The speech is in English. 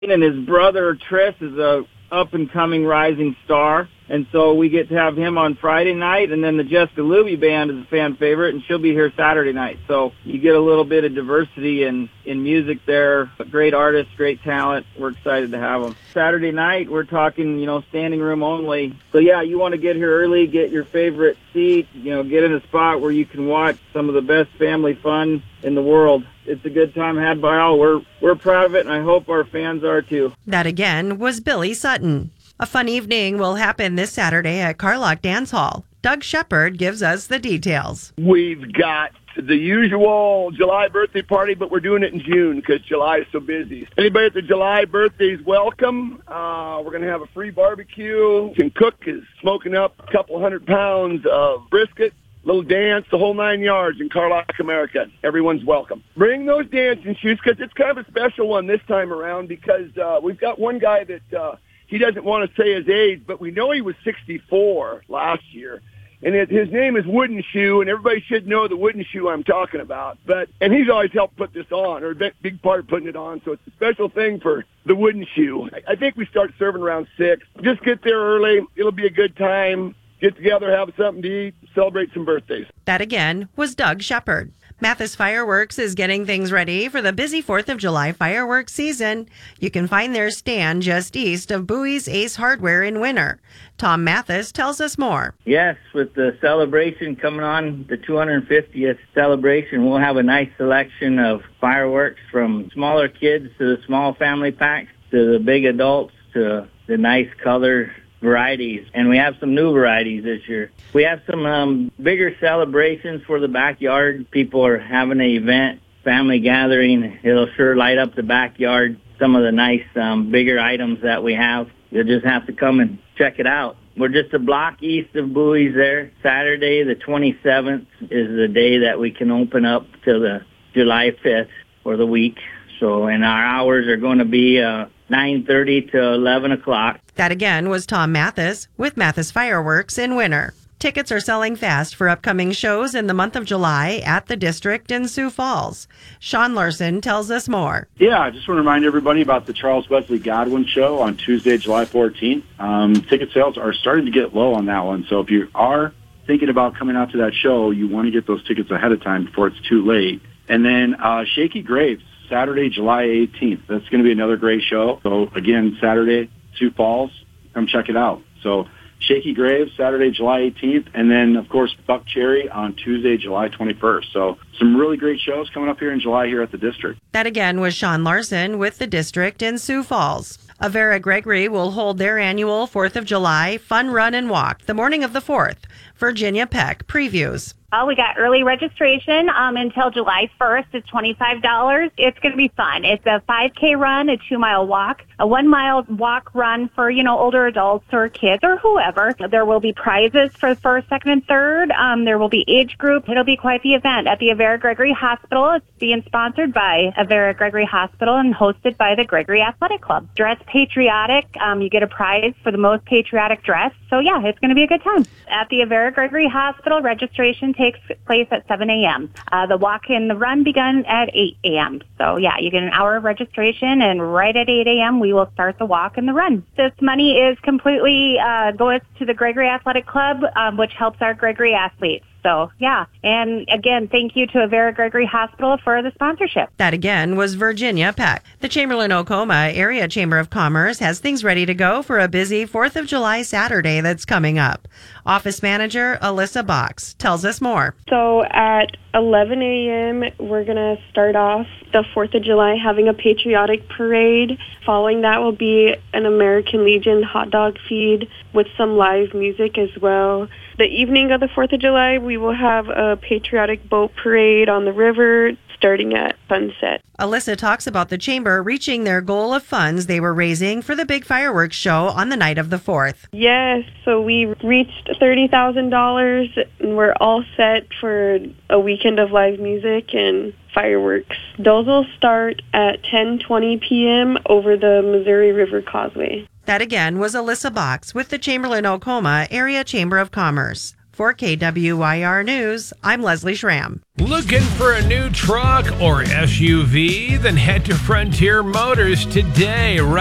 And his brother, Tris, is a up-and-coming rising star. And so we get to have him on Friday night, and then the Jessica Luby Band is a fan favorite, and she'll be here Saturday night. So you get a little bit of diversity in music there. Great artists, great talent. We're excited to have them. Saturday night, we're talking, standing room only. So, yeah, you want to get here early, get your favorite seat, get in a spot where you can watch some of the best family fun in the world. It's a good time had by all. We're proud of it, and I hope our fans are too. That again was Billy Sutton. A fun evening will happen this Saturday at Carlock Dance Hall. Doug Shepard gives us the details. We've got the usual July birthday party, but we're doing it in June because July is so busy. Anybody at the July birthdays, welcome. We're going to have a free barbecue. Can Cook is smoking up a couple 100 pounds of brisket. Little dance, the whole 9 yards in Carlock, America. Everyone's welcome. Bring those dancing shoes because it's kind of a special one this time around because we've got one guy that he doesn't want to say his age, but we know he was 64 last year. And his name is Wooden Shoe, and everybody should know the Wooden Shoe I'm talking about. And he's always helped put this on, or a big part of putting it on. So it's a special thing for the Wooden Shoe. I think we start serving around 6. Just get there early. It'll be a good time. Get together, have something to eat, celebrate some birthdays. That again was Doug Shepard. Mathis Fireworks is getting things ready for the busy 4th of July fireworks season. You can find their stand just east of Bowie's Ace Hardware in Winter. Tom Mathis tells us more. Yes, with the celebration coming on, the 250th celebration, we'll have a nice selection of fireworks from smaller kids to the small family packs to the big adults to the nice color varieties, and we have some new varieties this year. We have some bigger celebrations for the backyard. People are having an event, family gathering. It'll sure light up the backyard. Some of the nice bigger items that we have. You'll just have to come and check it out. We're just a block east of Bowie's there. Saturday, the 27th, is the day that we can open up till the July 5th for the week. So, and our hours are going to be 9:30 to 11 o'clock. That again was Tom Mathis with Mathis Fireworks in Winter. Tickets are selling fast for upcoming shows in the month of July at the District in Sioux Falls. Sean Larson tells us more. Yeah, I just want to remind everybody about the Charles Wesley Godwin Show on Tuesday, July 14th. Ticket sales are starting to get low on that one, so if you are thinking about coming out to that show, you want to get those tickets ahead of time before it's too late. And then Shaky Graves, Saturday, July 18th. That's going to be another great show. So, again, Saturday, Sioux Falls, come check it out. So, Shaky Graves, Saturday, July 18th, and then, of course, Buck Cherry on Tuesday, July 21st. So, some really great shows coming up here in July here at the District. That again was Sean Larson with the District in Sioux Falls. Avera Gregory will hold their annual 4th of July Fun Run and Walk the morning of the 4th. Virginia Peck previews. Well, we got early registration until July 1st. It's $25. It's going to be fun. It's a 5K run, a 2-mile walk, a 1-mile walk run for, older adults or kids or whoever. There will be prizes for first, second, and third. There will be age group. It'll be quite the event at the Avera Gregory Hospital. It's being sponsored by Avera Gregory Hospital and hosted by the Gregory Athletic Club. Dress patriotic. You get a prize for the most patriotic dress. So, yeah, it's going to be a good time. At the Avera Gregory Hospital, registration takes place at 7 a.m. The walk and the run begun at 8 a.m. So, yeah, you get an hour of registration, and right at 8 a.m. we will start the walk and the run. This money is completely goes to the Gregory Athletic Club, which helps our Gregory athletes. So, yeah. And again, thank you to Avera Gregory Hospital for the sponsorship. That again was Virginia Peck. The Chamberlain-Oklahoma Area Chamber of Commerce has things ready to go for a busy 4th of July Saturday that's coming up. Office Manager Alyssa Box tells us more. So at 11 a.m., we're going to start off the 4th of July having a patriotic parade. Following that will be an American Legion hot dog feed with some live music as well. The evening of the 4th of July, we will have a patriotic boat parade on the river starting at sunset. Alyssa talks about the Chamber reaching their goal of funds they were raising for the big fireworks show on the night of the 4th. Yes, so we reached $30,000 and we're all set for a weekend of live music and fireworks. Those will start at 10:20 p.m. over the Missouri River Causeway. That again was Alyssa Box with the Chamberlain-Oklahoma Area Chamber of Commerce. For KWYR News, I'm Leslie Schramm. Looking for a new truck or SUV? Then head to Frontier Motors today.